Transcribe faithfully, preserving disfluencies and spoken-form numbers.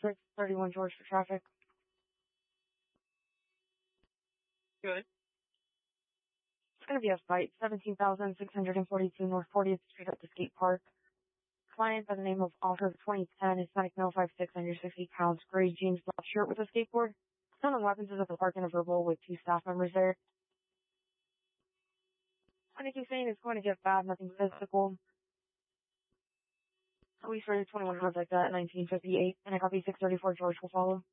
six thirty-one George for traffic. Good. It's going to be a fight. seventeen thousand six hundred forty-two North fortieth Street at the skate park. Client by the name of Officer twenty ten, Hispanic male, five six, under sixty pounds, gray jeans, black shirt with a skateboard. Stolen weapons is at the park and a verbal with two staff members there. Anything saying it's going to get bad, nothing physical. We started twenty-one contact at nineteen fifty-eight, and I copy six thirty-four George will follow.